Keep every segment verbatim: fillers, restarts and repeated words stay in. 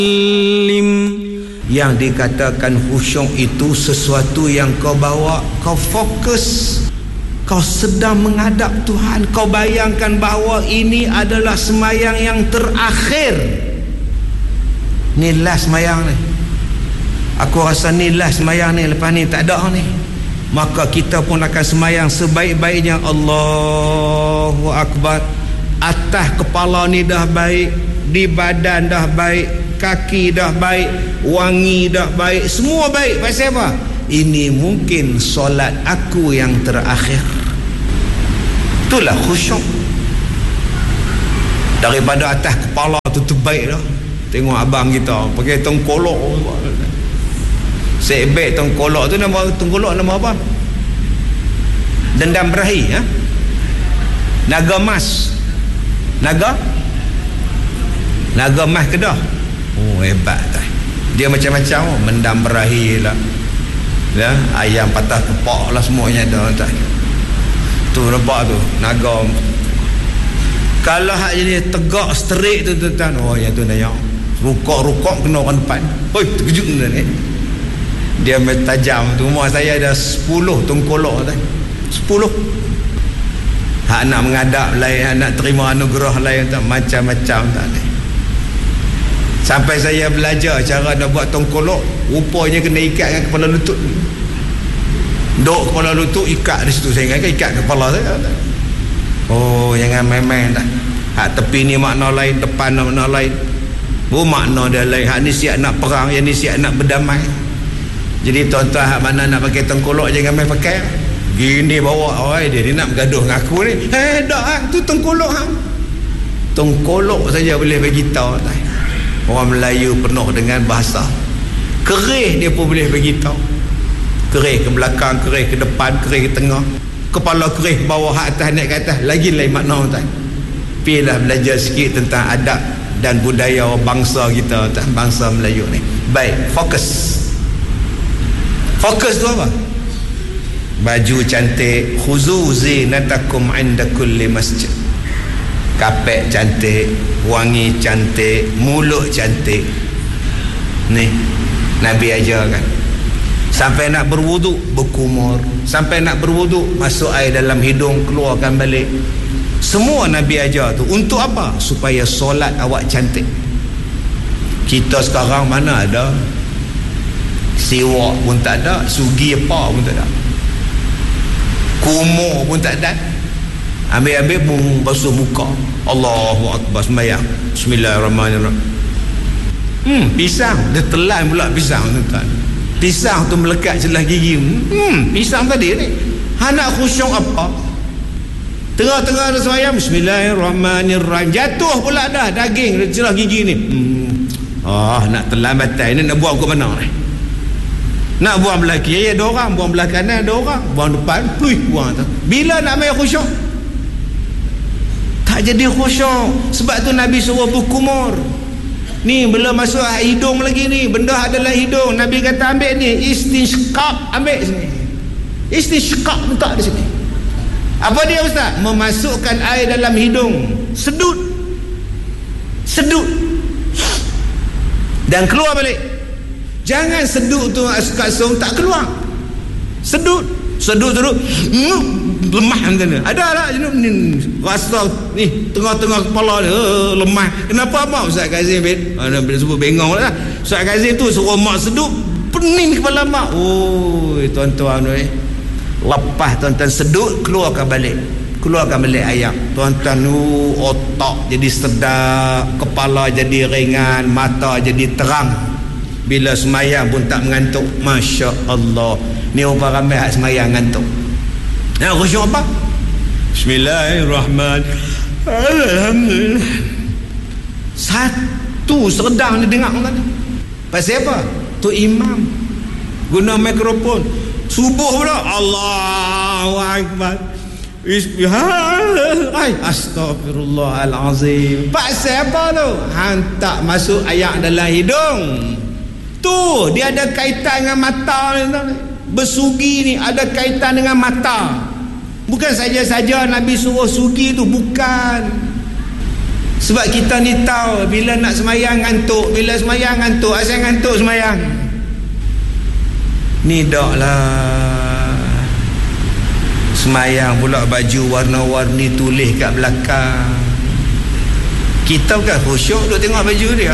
Yang dikatakan khusyuk itu sesuatu yang kau bawa, kau fokus, kau sedang menghadap Tuhan, kau bayangkan bahawa ini adalah semayang yang terakhir. Ni last semayang ni, aku rasa ni last semayang ni, lepas ni tak ada ni. Maka kita pun akan semayang sebaik-baiknya. Allahu Akbar. Atas kepala ni dah baik, di badan dah baik, kaki dah baik, wangi dah baik, semua baik. Pasal apa? Ini mungkin solat aku yang terakhir. Itulah khusyuk. Daripada atas kepala tu terbaik dah. Tengok abang kita pakai tengkolok, sebeg tengkolok tu, nama tengkolok nama apa? Dendam berahi, ha? Naga mas, naga naga mas Kedah. Oh, hebat tak? Dia macam-macam, oh, mendam berahi lah, ya, ayam patah kepak lah, semuanya ada tak? Tu nampak tu naga. Kalau hak jadi tegak straight tu tuan, oh yang tu nayak rukuk-rukuk kena orang depan. Oi, terkejut ni. Dia tajam tu. Rumah saya ada sepuluh tengkolok tu. sepuluh. Hak nak menghadap lain, hak nak terima anugerah lain tak, macam-macam tak ni. Sampai saya belajar cara nak buat tengkolok, rupanya kena ikat dengan kepala lutut. Duk kepala lutut ikat di situ, saya ingat ikat kepala saya. Oh, jangan main-main tak. Hak tepi ni makna lain, depan makna lain. Oh, makna dia lain. Hak ni siap nak perang, yang ni siap nak berdamai. Jadi tuan-tuan hak mana nak pakai tengkolok, jangan main pakai. Gini bawa, oh dia, dia nak bergaduh dengan aku ni. Eh dak hang tu tengkolok hang. Tengkolok saja boleh bagi tahu tak. Orang Melayu penuh dengan bahasa. Kerih dia pun boleh bagi tahu. Kerih ke belakang, kerih ke depan, kerih ke tengah. Kepala kerih ke bawah, hak atas naik ke atas, lagi lain makna tak. Pilah belajar sikit tentang adab dan budaya bangsa kita, tak, bangsa Melayu ni. Baik, fokus. Fokus tu apa? Baju cantik, khuzu zinatakum inda kulli masjid. Kapek cantik, wangi cantik, mulut cantik. Ni Nabi ajarkan. Sampai nak berwuduk berkumur, sampai nak berwuduk masuk air dalam hidung, keluarkan balik. Semua Nabi ajar tu untuk apa? Supaya solat awak cantik. Kita sekarang mana ada, siwak pun tak ada, sugi apa pun tak ada, kumur pun tak ada. Ambil-ambil pun basuh muka. Allahu Akbar, sembahyang. Bismillahirrahmanirrahim. Hmm, pisang. Dia telan pula pisang tuan. Pisang tu melekat celah gigi. Hmm, pisang tadi ni. Ha, nak khusyuk apa? Tengah-tengah ada sembahyang, Bismillahirrahmanirrahim. Jatuh pula dah daging celah gigi ni. Hmm. Ah, nak telan batai ni, nak buang ke mana ni? Nak buang belah kiri ada orang, buang belah kanan ada orang, buang depan, pluih buang tu. Bila nak main khusyuk? Tak jadi khusyuk. Sebab tu Nabi suruh berkumur. Ni belum masuk hidung lagi ni, benda adalah hidung. Nabi kata ambil ni, istinsyqaq, ambil sini. Istinsyqaq letak di sini. Apa dia ustaz? Memasukkan air dalam hidung, sedut, sedut, dan keluar balik. Jangan sedut tu kat song tak keluar. Sedut, sedut sedut, lemah macam ni. Ada tak ni rasa ni tengah-tengah kepala ni uh, lemah. Kenapa mak Ustaz Kazim bin? Ana uh, sebut bengong lah. Ustaz Kazim tu suruh mak sedut, pening kepala mak. Oh, tuan-tuan ni. Lepas tuan-tuan sedut, keluarkan balik. Keluarkan balik ayam. Tuan-tuan nu otak jadi sedap, kepala jadi ringan, mata jadi terang. Bila semayang pun tak mengantuk. Masya Allah. Ni orang ramai hak semayang ngantuk. Nak khusyuk apa? Bismillahirrahmanirrahim. Alhamdulillah. Satu seredang ni dengar kan? Pasal apa? Tu imam guna mikrofon. Subuh pula Allahu Akbar. Ay, astagfirullahalazim. Pasal apa tu? Hantar masuk ayat dalam hidung. Tu dia ada kaitan dengan mata ni. Bersugi ni ada kaitan dengan mata. Bukan saja-saja Nabi suruh sugi tu, bukan. Sebab kita ni tahu bila nak semayang ngantuk, bila semayang ngantuk, asal ngantuk semayang. Ni dak lah. Semayang pula baju warna-warni tulis kat belakang. Kita bukan khusyuk duk tengok baju dia.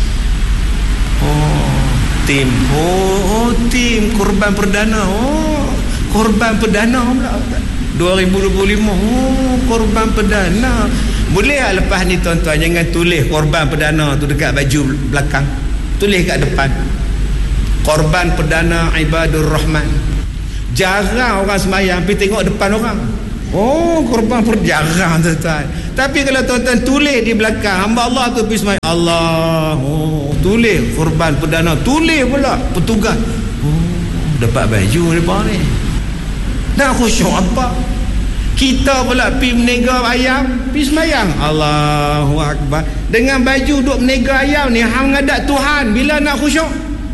Oh, tim. Oh, oh tim korban perdana. Oh, korban perdana pula. dua ribu dua puluh lima. Oh, korban perdana. Boleh lah lepas ni tuan-tuan jangan tulis korban perdana tu dekat baju belakang. Tulis kat depan. Korban perdana Ibadur Rahman. Jarang orang semayang pergi tengok depan orang. Oh, korban perdana jarang tuan-tuan. Tapi kalau tuan-tuan tulis di belakang, hamba Allah tu pergi semayang, Allah, oh, tulis korban perdana, tulis pula petugas. Oh, dapat baju depan ni. Nak khusyuk apa? Kita pula pergi menega ayam, pergi semayang, Allahu Akbar. Dengan baju duk menega ayam ni, hang ngadat Tuhan. Bila nak khusyuk?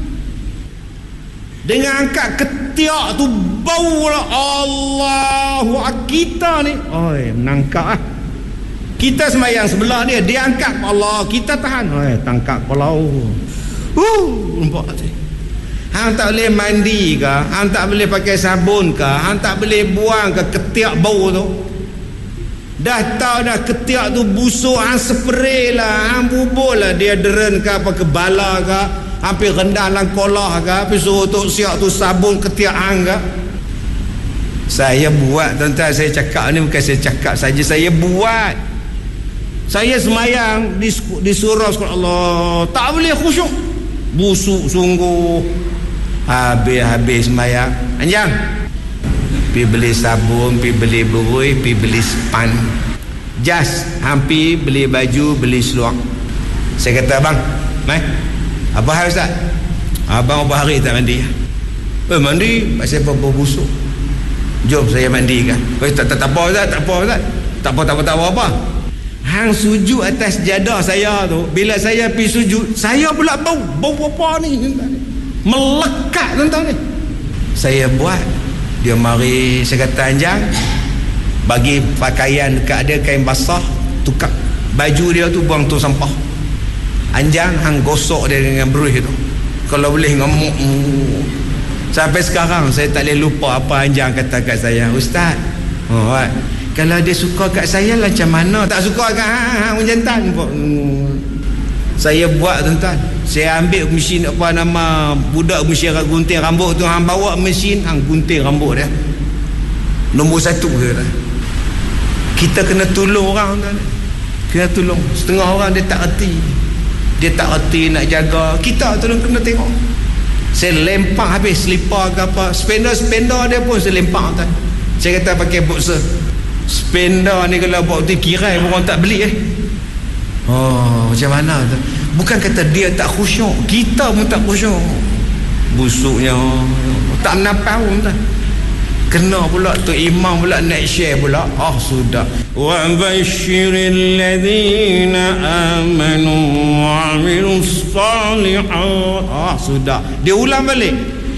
Dengan angkat ketiak tu, bau lah, Allahu Akbar. Kita ni, oi, menangkap lah. Kita semayang sebelah dia, dia angkat, Allah, kita tahan, oi, tangkap kepala. Uh, nampak tu. Hang tak boleh mandi ke, hang tak boleh pakai sabun ke, hang tak boleh buang ke ketiak bau tu. Dah tahu dah ketiak tu busuk, hang spray lah, hang bubur lah deodorant ke apa ke bala ke, hampir rendah dalam kolah ke, habis suruh tok siap tu sabun ketiak hang ke. Saya buat tuan-tuan, saya cakap ni bukan saya cakap saja, saya buat. Saya semayang di, di surau Allah, tak boleh khusyuk, busuk sungguh. Habis-habis semayang, Anjang, pergi beli sabun, pergi beli berui, pergi beli span, jas, hampir beli baju, beli seluar. Saya kata, abang, mai, apa hal Ustaz? Abang berapa hari tak mandi? Eh, mandi, pasal apa busuk. Jom saya mandikan. Eh, tak, tak, tak apa Ustaz, tak apa Ustaz. Tak apa, tak apa, tak apa, apa. Hang sujud atas jadah saya tu, bila saya pergi sujud, saya pula bau, bau apa ni? Melekat tuan-tuan ni. Saya buat, dia mari, saya kata, Anjang, bagi pakaian dekat dia, kain basah, tukar baju dia tu, buang tu sampah. Anjang, hang gosok dia dengan brush tu, kalau boleh ngemuk. Sampai sekarang saya tak boleh lupa apa Anjang kata kat saya, Ustaz, oh, right, kalau dia suka kat saya macam mana, tak suka kat hang, hang menjantan. Saya buat tuan-tuan, saya ambil mesin apa nama budak mesin gunting rambut tu, hang bawa mesin, hang gunting rambut dia. Nombor satu dia. Kita kena tolong orang tuan. Kena tolong. Setengah orang dia tak erti. Dia tak erti nak jaga. Kita tolong kena tengok. Saya lempar habis selipar ke apa, spender-spender dia pun saya lempar tuan. Saya kata pakai boxer. Spender ni kalau buat tu kirai orang tak beli eh. Oh, macam mana tu? Bukan kata dia tak khusyuk, kita pun tak khusyuk. Busuknya tak menapau tuan. Kena pula tu imam pula nak share pula. Ah, sudah. Wa basyiril ladzina amanu wa amilus solihat. Ah, sudah. Dia ulang balik.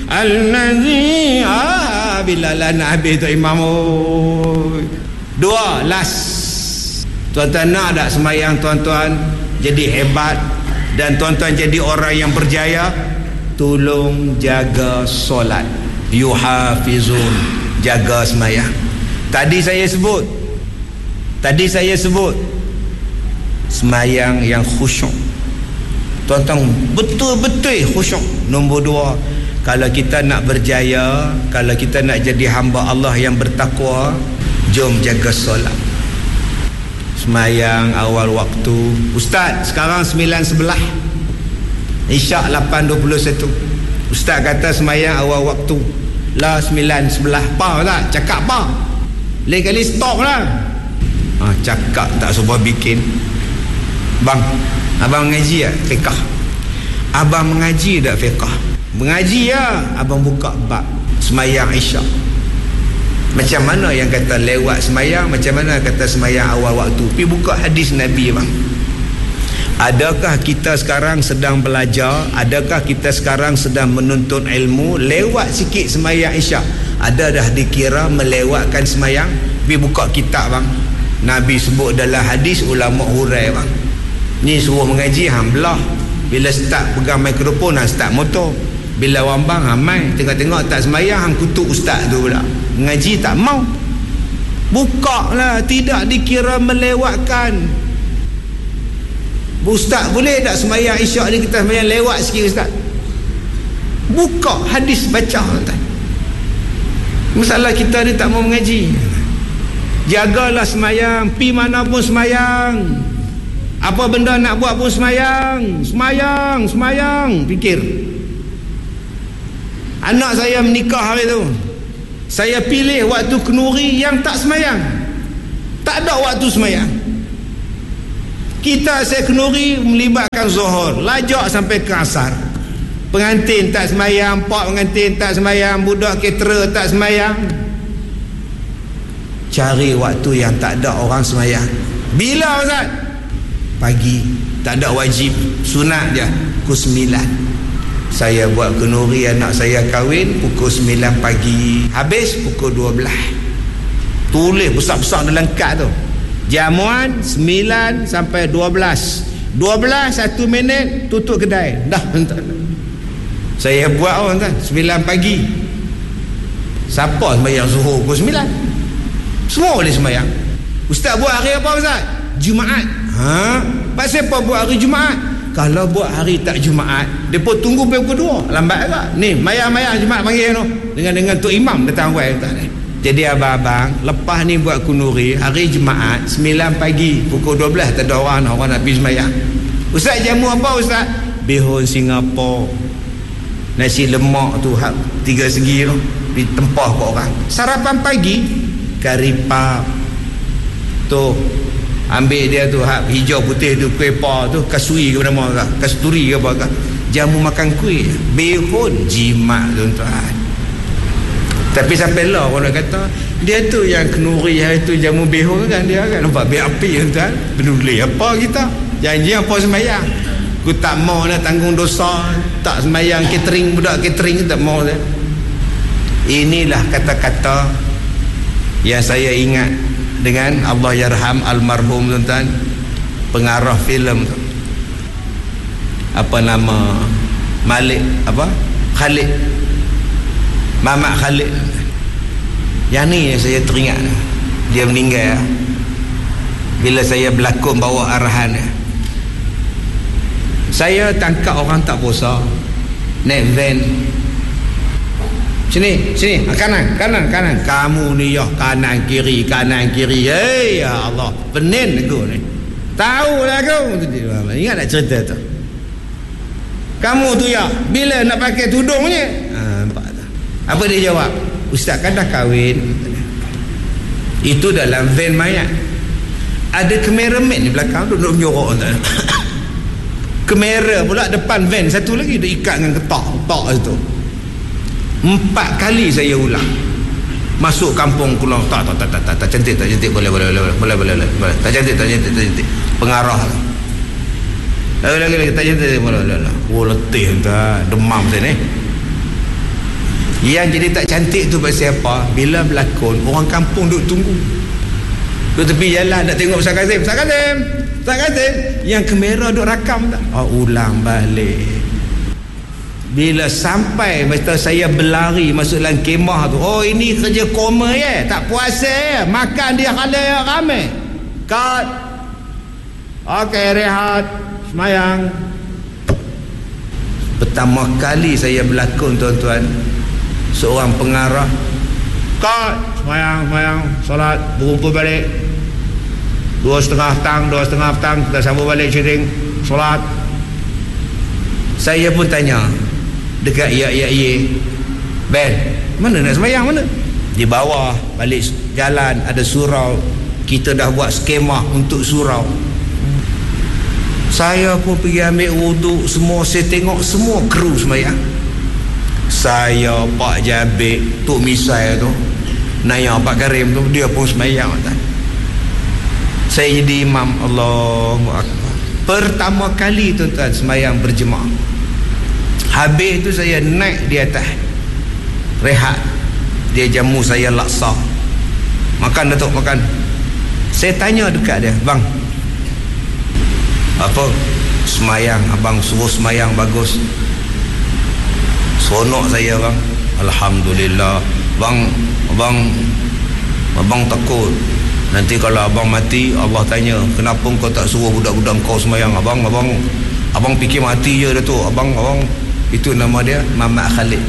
Allazi, ah, bila lah nak habis tu imam. Oh. Dua, last. Tuan-tuan nak tak semayang tuan-tuan jadi hebat dan tuan-tuan jadi orang yang berjaya? Tolong jaga solat. Yuhafizun, jaga semayang. Tadi saya sebut Tadi saya sebut semayang yang khusyuk. Tuan-tuan betul-betul khusyuk. Nombor dua, kalau kita nak berjaya, kalau kita nak jadi hamba Allah yang bertakwa, jom jaga solat. Semayang awal waktu. Ustaz, sekarang sembilan sebelah, Isyak lapan dua puluh satu. Ustaz kata semayang awal waktu. Lah sembilan sebelah. Pa tak? Cakap pa? Lain kali stop lah. Ha, cakap tak sebab bikin. Bang, abang mengaji tak? Fiqah. Abang mengaji tak fiqah? Mengaji ya. Abang buka bab semayang Isyak. Macam mana yang kata lewat semayang, macam mana kata semayang awal waktu. Pergi buka hadis Nabi bang. Adakah kita sekarang sedang belajar, adakah kita sekarang sedang menuntut ilmu, lewat sikit semayang Isyak, ada dah dikira melewatkan semayang? Pergi buka kitab bang. Nabi sebut dalam hadis, ulama hurai bang. Ni suruh mengaji hang belah. Bila start pegang mikrofon hang start motor. Bila wambang hang main, tengok-tengok tak sembahyang hang kutuk ustaz tu pula. Mengaji tak mau. Buka lah, tidak dikira melewatkan. Ustaz boleh tak sembahyang isyak ni kita sembahyang lewat sikit ustaz? Buka hadis baca tuan. Masalah kita ni tak mau mengaji. Jagalah sembahyang, pi mana pun sembahyang. Apa benda nak buat pun sembahyang, sembahyang, sembahyang, fikir. Anak saya menikah hari tu, saya pilih waktu kenduri yang tak sembahyang. Tak ada waktu sembahyang. Kita saya kenduri melibatkan zuhur, lajak sampai ke asar. Pengantin tak sembahyang, pak pengantin tak sembahyang, budak ketera tak sembahyang. Cari waktu yang tak ada orang sembahyang. Bila ustaz? Pagi. Tak ada wajib, sunat je. Pukul sembilan. Saya buat kenduri, anak saya kahwin pukul sembilan pagi, habis pukul dua belas. Tulis besar-besar dalam kad tu. Jamuan sembilan sampai dua belas. dua belas satu minit tutup kedai. Dah. Saya buat orang kan sembilan pagi. Siapa sembahyang zuhur pukul sembilan? Semua boleh sembahyang. Ustaz buat hari apa ustaz? Jumaat. Ha? Pasal apa buat hari Jumaat? Kalau buat hari tak Jumaat, depa tunggu pukul dua. Lambat agak. Ni, mayang-mayang Jumaat panggil tu. Dengan dengan Tok Imam datang awal tak ni. Jadi abang-abang, lepas ni buat kunuri hari Jumaat sembilan pagi pukul dua belas tak ada orang, orang nak pergi sembahyang. Ustaz jamu apa ustaz? Bihun Singapura. Nasi lemak tu hak tiga segi tu ditempah ke orang. Sarapan pagi kari pap. Tu ambil dia tu hak hijau putih tu, kuih pa tu, kasuri ke nama ke, kasturi ke apa ke. Jamu makan kuih, bihun jimat tuan-tuan. Tapi sampai lah orang kata dia tu yang kenduri hari tu jamu bihun kan, dia kan nampak biar api tuan-tuan. Peduli apa kita? Janji apa sembahyang. Aku tak mau nak tanggung dosa, tak sembahyang catering, budak catering tak mau dah. Inilah kata-kata yang saya ingat dengan Allah yarham almarhum tuan-tuan, pengarah filem tu. Apa nama? Malik apa? Khalid. Mamat Khalid. Yang ni yang saya teringat. Dia meninggal bila saya berlakon bawa arahan. Saya tangkap orang tak puasa, naik van. Sini, sini, kanan, kanan, kanan. Kamu ni ya, kanan kiri, kanan kiri. Hei ya Allah, penin aku ni. Tahu lah aku. Ingat tak cerita tu? Kamu tu ya, bila nak pakai tudung ni? Ha, nampak tak? Apa dia jawab? Ustaz kan dah kahwin. Itu dalam van mayat. Ada kameraman di belakang tu duduk menyorok. Kamera pula depan van satu lagi dia ikat dengan ketak, ketak itu. Empat kali saya ulang. Masuk kampung pulang tak tak tak tak tak cantik tak cantik boleh boleh boleh boleh boleh boleh tak cantik tak cantik tak cantik pengarah lagi lagi lagi tak cantik boleh boleh oh letih entah demam saya ni. Yang jadi tak cantik tu pasal apa? Bila berlakon orang kampung duk tunggu duk tepi jalan nak tengok Ustaz Kazim. Ustaz Kazim, Ustaz Kazim, yang kamera duk rakam tak? Oh ulang balik. Bila sampai masa saya berlari masuk dalam kemah tu, oh ini kerja koma ya, tak puasa ya, makan dia kala ramai. Cut. Okey, rehat, semayang. Pertama kali saya berlakon tuan-tuan, seorang pengarah, cut, semayang, semayang, solat, berumpul balik. Dua setengah petang, dua setengah petang kita sambung balik syuting, solat. Saya pun tanya dekat ya ya ye, Ben, mana nak sembahyang mana? Di bawah balik jalan ada surau, kita dah buat skema untuk surau. Saya pun pergi ambil wuduk, semua saya tengok semua kru sembahyang. Saya, Pak Jabir, Tok Misai tu, Naya Pak Karim tu, dia pun sembahyang tak? Saya jadi imam. Allahu Akbar. Pertama kali tuan-tuan sembahyang berjemaah. Habis tu saya naik di atas, rehat. Dia jamu saya laksa. Makan Datuk, makan. Saya tanya dekat dia, bang, apa semayang, abang suruh semayang bagus. Seronok saya bang, alhamdulillah. Bang, abang abang takut nanti kalau abang mati Allah tanya, kenapa kau tak suruh budak-budak kau semayang? Abang abang abang fikir mati je dah tu. Abang abang itu nama dia Mamat Khalid.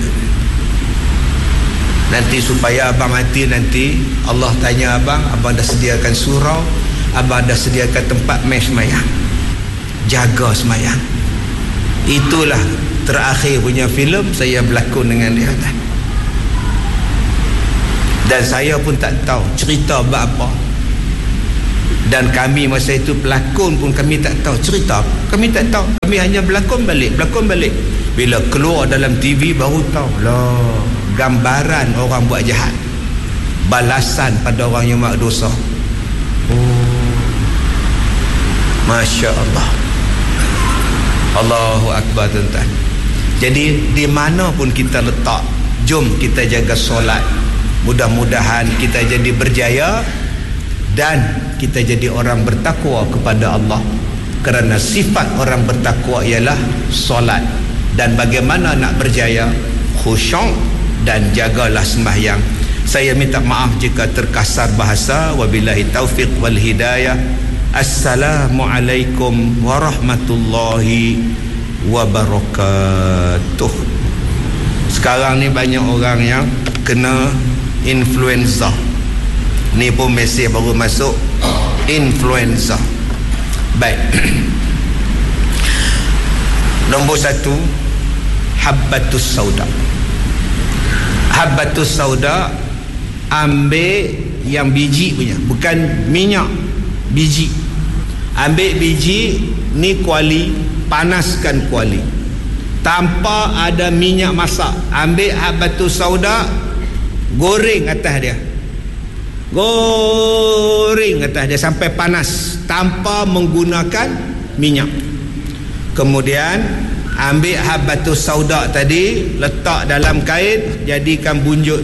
Nanti supaya abang mati nanti Allah tanya abang, abang dah sediakan surau, abang dah sediakan tempat mes semayang, jaga semayang. Itulah terakhir punya filem saya berlakon dengan dia. Dan saya pun tak tahu cerita apa. Dan kami masa itu pelakon pun kami tak tahu cerita, kami tak tahu. Kami hanya berlakon balik, berlakon balik. Bila keluar dalam T V baru tahu lah, gambaran orang buat jahat, balasan pada orang yang buat dosa. Oh, Masya Allah, Allahu Akbar tuan-tuan. Jadi di mana pun kita letak, jom kita jaga solat. Mudah-mudahan kita jadi berjaya dan kita jadi orang bertakwa kepada Allah. Kerana sifat orang bertakwa ialah solat. Dan bagaimana nak berjaya? Khusyuk dan jagalah sembahyang. Saya minta maaf jika terkasar bahasa. Wabillahi taufiq wal hidayah. Assalamualaikum warahmatullahi wabarakatuh. Sekarang ni banyak orang yang kena influenza. Ni pun mesej baru masuk, influenza. Baik. Nombor satu, habbatus sauda. Habbatus sauda, ambil yang biji punya, bukan minyak, biji. Ambil biji ni kuali, panaskan kuali tanpa ada minyak masak. Ambil habbatus sauda, goreng atas dia, goreng atas dia sampai panas tanpa menggunakan minyak. Kemudian ambil habbatus sauda tadi, letak dalam kain, jadikan bunjut,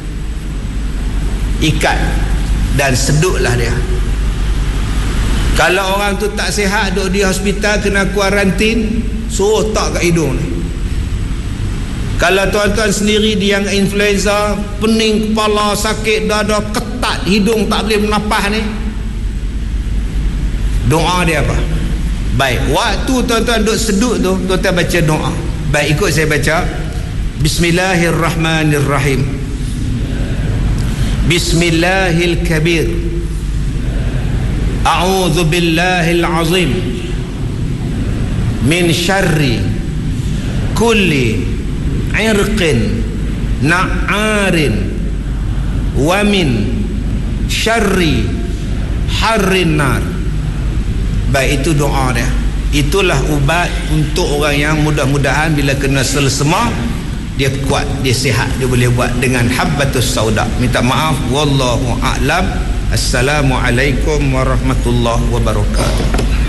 ikat dan seduklah dia. Kalau orang tu tak sihat, duduk di hospital, kena kuarantin, suruh tak kat hidung ni. Kalau tuan-tuan sendiri dia yang influenza, pening kepala, sakit dada, ketat hidung, tak boleh bernafas ni, doa dia apa? Baik, waktu tuan-tuan duduk seduk tu, tuan-tuan baca doa. Baik, ikut saya baca. Bismillahirrahmanirrahim. Bismillahilkabir. A'udzu billahil azim min syarri kulli irqin na'arin wa min syarri harrin nar. Baik, itu doa dia. Itulah ubat untuk orang yang mudah-mudahan bila kena selsema, dia kuat, dia sihat, dia boleh buat dengan habbatus sauda. Minta maaf, wallahu a'lam. Assalamualaikum warahmatullahi wabarakatuh.